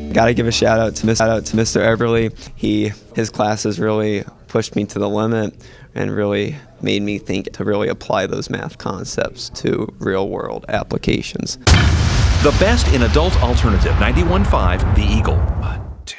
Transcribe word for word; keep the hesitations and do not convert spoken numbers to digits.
Got to give a shout out to shout out to Mister Eberly. He his classes really pushed me to the limit and really made me think to really apply those math concepts to real world applications. The best in adult alternative. ninety-one point five The Eagle.